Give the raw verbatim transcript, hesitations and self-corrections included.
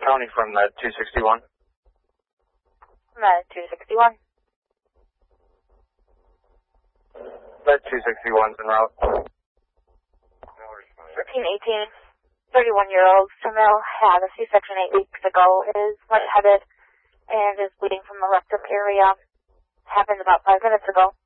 Tony from the two sixty-one. Med two sixty-one. Med two sixty-one's en route. thirteen eighteen, thirty-one-year-old female had a C-section eight weeks ago, is lightheaded, and is bleeding from the rectum area. Happened about five minutes ago.